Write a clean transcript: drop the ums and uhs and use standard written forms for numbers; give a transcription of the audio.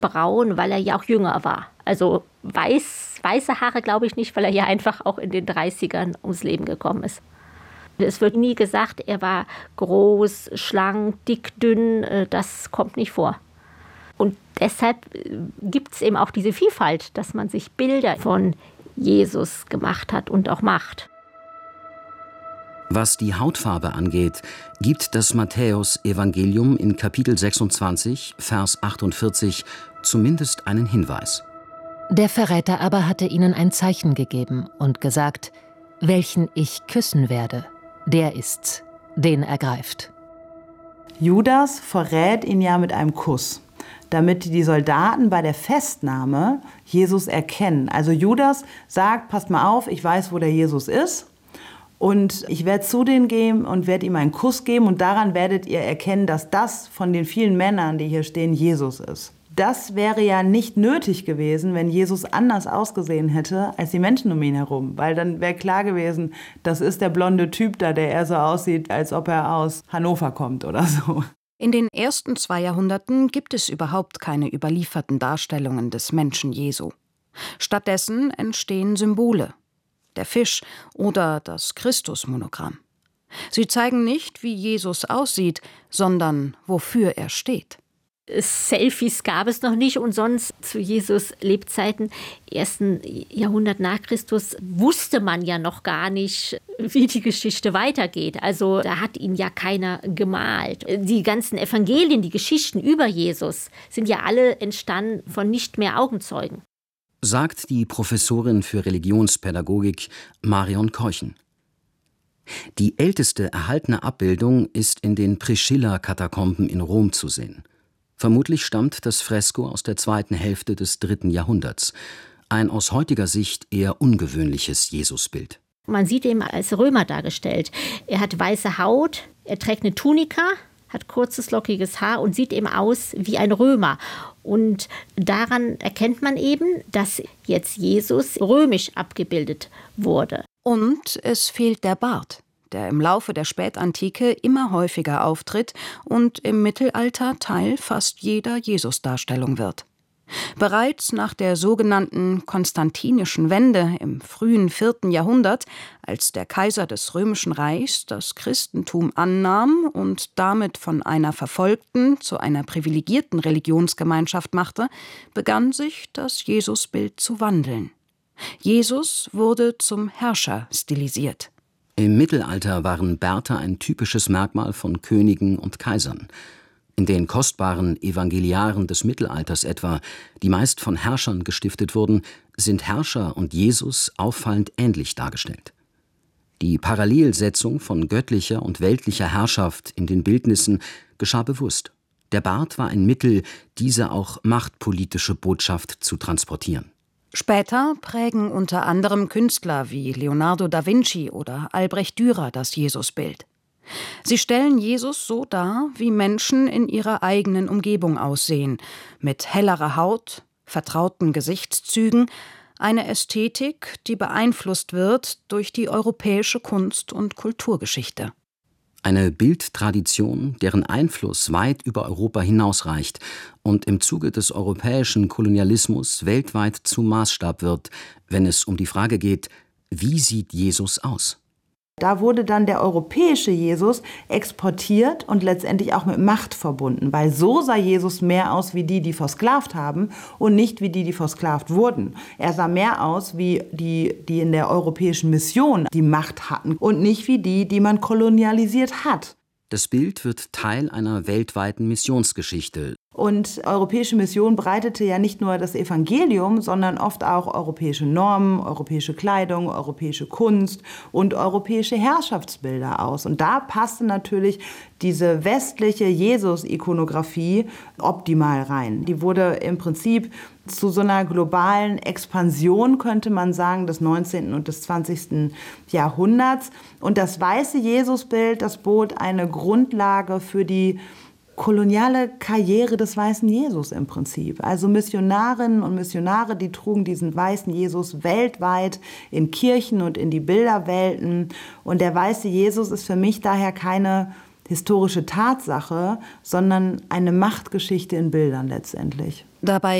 braun, weil er ja auch jünger war. Also weiße Haare glaube ich nicht, weil er ja einfach auch in den 30ern ums Leben gekommen ist. Es wird nie gesagt, er war groß, schlank, dick, dünn. Das kommt nicht vor. Und deshalb gibt es eben auch diese Vielfalt, dass man sich Bilder von Jesus gemacht hat und auch macht. Was die Hautfarbe angeht, gibt das Matthäus-Evangelium in Kapitel 26, Vers 48 zumindest einen Hinweis. Der Verräter aber hatte ihnen ein Zeichen gegeben und gesagt: Welchen ich küssen werde, der ist's, den ergreift. Judas verrät ihn ja mit einem Kuss, damit die Soldaten bei der Festnahme Jesus erkennen. Also Judas sagt: Passt mal auf, ich weiß, wo der Jesus ist. Und ich werde zu denen gehen und werde ihm einen Kuss geben. Und daran werdet ihr erkennen, dass das von den vielen Männern, die hier stehen, Jesus ist. Das wäre ja nicht nötig gewesen, wenn Jesus anders ausgesehen hätte als die Menschen um ihn herum. Weil dann wäre klar gewesen, das ist der blonde Typ da, der eher so aussieht, als ob er aus Hannover kommt oder so. In den ersten 2 Jahrhunderten gibt es überhaupt keine überlieferten Darstellungen des Menschen Jesu. Stattdessen entstehen Symbole. Der Fisch oder das Christusmonogramm. Sie zeigen nicht, wie Jesus aussieht, sondern wofür er steht. Selfies gab es noch nicht und sonst zu Jesus Lebzeiten, 1. Jahrhundert nach Christus, wusste man ja noch gar nicht, wie die Geschichte weitergeht. Also da hat ihn ja keiner gemalt. Die ganzen Evangelien, die Geschichten über Jesus sind ja alle entstanden von nicht mehr Augenzeugen. Sagt die Professorin für Religionspädagogik Marion Keuchen. Die älteste erhaltene Abbildung ist in den Priscilla-Katakomben in Rom zu sehen. Vermutlich stammt das Fresko aus der 2. Hälfte des 3. Jahrhunderts. Ein aus heutiger Sicht eher ungewöhnliches Jesusbild. Man sieht ihn als Römer dargestellt. Er hat weiße Haut, er trägt eine Tunika, hat kurzes, lockiges Haar und sieht eben aus wie ein Römer. Und daran erkennt man eben, dass jetzt Jesus römisch abgebildet wurde. Und es fehlt der Bart, der im Laufe der Spätantike immer häufiger auftritt und im Mittelalter Teil fast jeder Jesusdarstellung wird. Bereits nach der sogenannten Konstantinischen Wende im frühen 4. Jahrhundert, als der Kaiser des Römischen Reichs das Christentum annahm und damit von einer verfolgten zu einer privilegierten Religionsgemeinschaft machte, begann sich das Jesusbild zu wandeln. Jesus wurde zum Herrscher stilisiert. Im Mittelalter waren Bärte ein typisches Merkmal von Königen und Kaisern. In den kostbaren Evangeliaren des Mittelalters etwa, die meist von Herrschern gestiftet wurden, sind Herrscher und Jesus auffallend ähnlich dargestellt. Die Parallelsetzung von göttlicher und weltlicher Herrschaft in den Bildnissen geschah bewusst. Der Bart war ein Mittel, diese auch machtpolitische Botschaft zu transportieren. Später prägen unter anderem Künstler wie Leonardo da Vinci oder Albrecht Dürer das Jesusbild. Sie stellen Jesus so dar, wie Menschen in ihrer eigenen Umgebung aussehen, mit hellerer Haut, vertrauten Gesichtszügen, eine Ästhetik, die beeinflusst wird durch die europäische Kunst- und Kulturgeschichte. Eine Bildtradition, deren Einfluss weit über Europa hinausreicht und im Zuge des europäischen Kolonialismus weltweit zum Maßstab wird, wenn es um die Frage geht: Wie sieht Jesus aus? Da wurde dann der europäische Jesus exportiert und letztendlich auch mit Macht verbunden, weil so sah Jesus mehr aus wie die versklavt haben und nicht wie die versklavt wurden. Er sah mehr aus wie die in der europäischen Mission die Macht hatten und nicht wie die man kolonialisiert hat. Das Bild wird Teil einer weltweiten Missionsgeschichte. Und europäische Mission breitete ja nicht nur das Evangelium, sondern oft auch europäische Normen, europäische Kleidung, europäische Kunst und europäische Herrschaftsbilder aus. Und da passte natürlich diese westliche Jesus-Ikonografie optimal rein. Die wurde im Prinzip zu so einer globalen Expansion, könnte man sagen, des 19. und des 20. Jahrhunderts. Und das weiße Jesusbild, das bot eine Grundlage für die koloniale Karriere des weißen Jesus im Prinzip. Also Missionarinnen und Missionare, die trugen diesen weißen Jesus weltweit in Kirchen und in die Bilderwelten. Und der weiße Jesus ist für mich daher keine historische Tatsache, sondern eine Machtgeschichte in Bildern letztendlich. Dabei